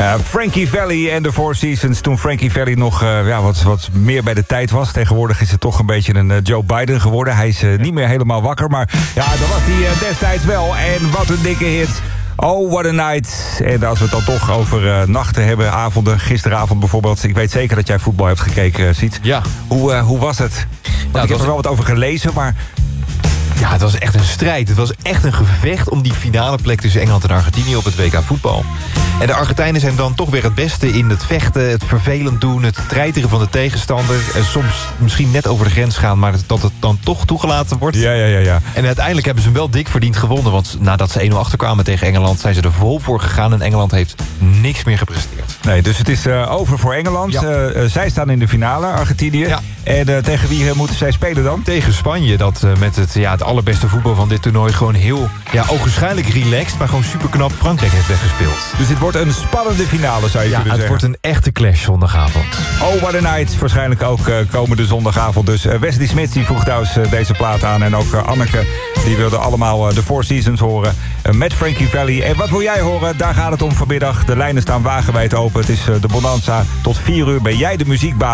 Frankie Valli en de Four Seasons. Toen Frankie Valli nog wat meer bij de tijd was. Tegenwoordig is het toch een beetje een Joe Biden geworden. Hij is niet meer helemaal wakker. Maar ja, dat was hij destijds wel. En wat een dikke hit. Oh, what a night. En als we het dan toch over nachten hebben, avonden. Gisteravond bijvoorbeeld. Ik weet zeker dat jij voetbal hebt gekeken, Siet. Ja. Hoe was het? Want ik heb er wel wat over gelezen, maar... Ja, het was echt een strijd. Het was echt een gevecht om die finale plek tussen Engeland en Argentinië op het WK voetbal. En de Argentijnen zijn dan toch weer het beste in het vechten, het vervelend doen, het treiteren van de tegenstander. En soms misschien net over de grens gaan, maar dat het dan toch toegelaten wordt. Ja. En uiteindelijk hebben ze hem wel dik verdiend gewonnen. Want nadat ze 1-0 achterkwamen tegen Engeland, zijn ze er vol voor gegaan. En Engeland heeft niks meer gepresteerd. Nee, dus het is over voor Engeland. Ja. Zij staan in de finale, Argentinië. Ja. En tegen wie moeten zij spelen dan? Tegen Spanje, dat met het allerbeste voetbal van dit toernooi gewoon heel, ogenschijnlijk relaxed, maar gewoon superknap Frankrijk heeft weggespeeld. Dus dit wordt een spannende finale, zou je kunnen zeggen. Het wordt een echte clash zondagavond. Oh, what a night. Waarschijnlijk ook komende zondagavond. Dus Wesley Smits die vroeg trouwens deze plaat aan. En ook Anneke, die wilde allemaal de Four Seasons horen. Met Frankie Valli. En wat wil jij horen? Daar gaat het om vanmiddag. De lijnen staan wagenwijd open. Het is de Bonanza. Tot 4 uur ben jij de muziekbaas.